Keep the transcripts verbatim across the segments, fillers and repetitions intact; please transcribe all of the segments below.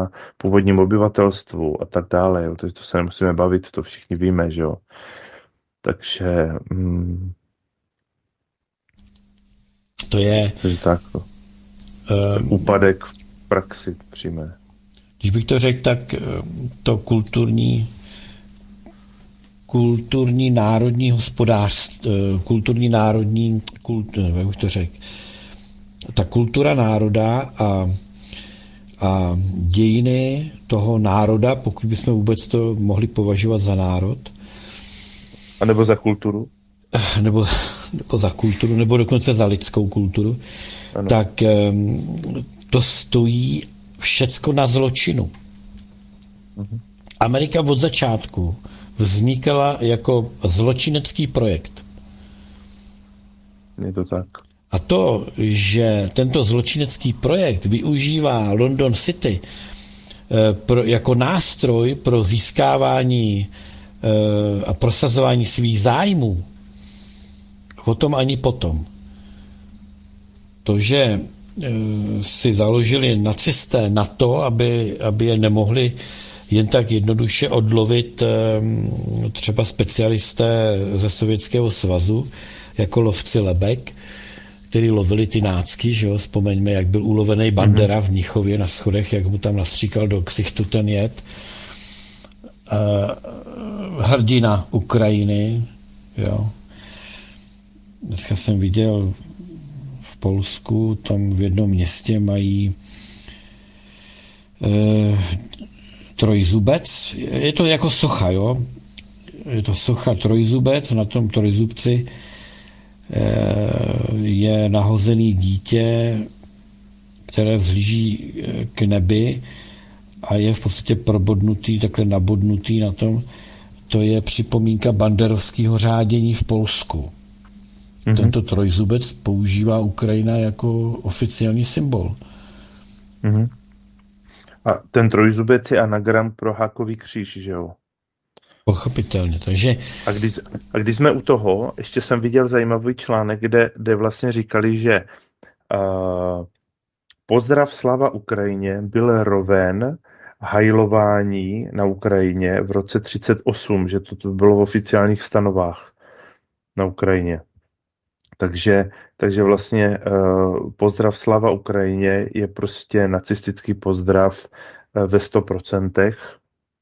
na původním obyvatelstvu a tak dále. Jo. To, to se nemusíme bavit, to všichni víme, že jo. Takže mm, to je takže tak, no. um, úpadek v praxi přímé. Když bych to řekl, tak to kulturní kulturní národní hospodářství, kulturní národní kultura, jak bych to řekl, ta kultura národa a, a dějiny toho národa, pokud bychom vůbec to mohli považovat za národ. A nebo za kulturu. Nebo, nebo za kulturu, nebo dokonce za lidskou kulturu. Ano. Tak to stojí všecko na zločinu. Uh-huh. Amerika od začátku vznikala jako zločinecký projekt. Je to tak. A to, že tento zločinecký projekt využívá London City pro, jako nástroj pro získávání a prosazování svých zájmů, o tom ani potom. To, že si založili nacisté na to, aby, aby je nemohli jen tak jednoduše odlovit třeba specialisté ze Sovětského svazu, jako lovci lebek, který lovili ty nácky, že jo? Vzpomeňme, jak byl ulovený Bandera v Mnichově na schodech, jak mu tam nastříkal do ksichtu ten jed. Hrdina Ukrajiny, jo. Dneska jsem viděl v Polsku, tam v jednom městě mají e, trojzubec. Je to jako socha, jo. Je to socha trojzubec, na tom trojzubci e, je nahozený dítě, které vzlíží k nebi a je v podstatě probodnutý, takhle nabodnutý na tom. To je připomínka banderovského řádění v Polsku. Mm-hmm. Tento trojzubec používá Ukrajina jako oficiální symbol. Mm-hmm. A ten trojzubec je anagram pro hákový kříž, že jo? Pochopitelně, takže... A když, a když jsme u toho, ještě jsem viděl zajímavý článek, kde, kde vlastně říkali, že uh, pozdrav Slava Ukrajině byl roven hajlování na Ukrajině v roce třicet osm, že to, to bylo v oficiálních stanovách na Ukrajině. Takže, takže vlastně uh, pozdrav Slava Ukrajině je prostě nacistický pozdrav uh, ve sto procentech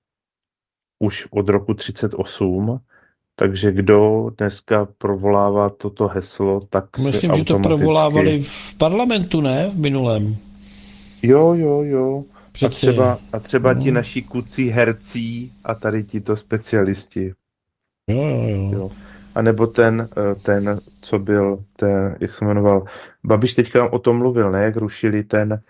už od roku třicet osm. Takže kdo dneska provolává toto heslo, tak myslím, automaticky... že to provolávali v parlamentu, ne? V minulém. Jo, jo, jo. Přeci... A třeba, a třeba no. ti naši kucí hercí a tady tito specialisti. Jo, jo, jo. jo. A nebo ten, ten, co byl, ten, jak se jmenoval, Babiš teďka o tom mluvil, ne? Jak rušili ten,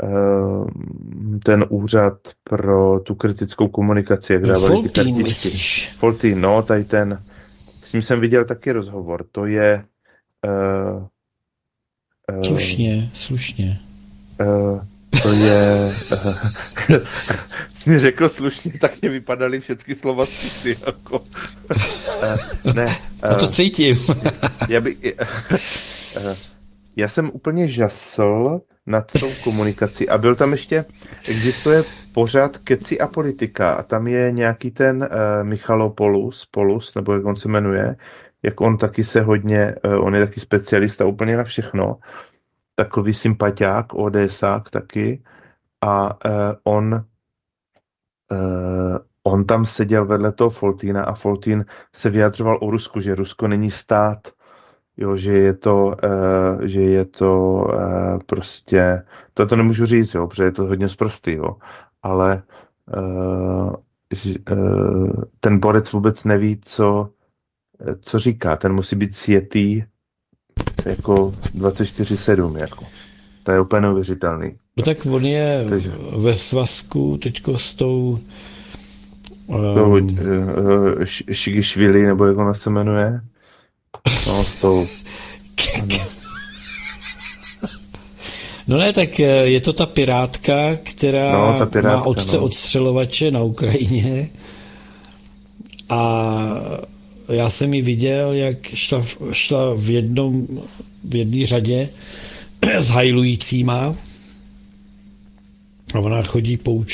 ten úřad pro tu kritickou komunikaci, jak dávali Foltín, ty kartičky. myslíš? Foltín, no, tady ten, s ním jsem viděl taky rozhovor, to je... Uh, uh, slušně, slušně. Uh, to je... Uh, jsi mi řekl slušně, tak mě vypadaly všechny slova z jako... uh, ne. Uh, A to cítím. já, by, uh, já jsem úplně žasl nad tou komunikací a byl tam ještě, existuje pořád Keci a politika a tam je nějaký ten uh, Michalopoulos, Polus, nebo jak on se jmenuje, jak on taky se hodně, uh, on je taky specialista úplně na všechno, takový sympatiák, ODSák taky a uh, on uh, on tam seděl vedle toho Foltína a Foltín se vyjadřoval o Rusku, že Rusko není stát, jo, že je to, uh, že je to uh, prostě, to to nemůžu říct, jo, protože je to hodně sprostý, jo, ale uh, uh, ten borec vůbec neví, co, co říká, ten musí být sjetý jako dvacet čtyři sedm, jako. To je úplně neuvěřitelný. No tak on je Takže... ve svazku teďko s tou um... uh, uh, Šigišvili, nebo jak ona se jmenuje? No, s tou... No ne, tak je to ta pirátka, která no, ta pirátka, má otce no. odstřelovače na Ukrajině a já jsem ji viděl, jak šla, šla v jednom v jedné řadě s hajlujícíma a ona chodí poučovat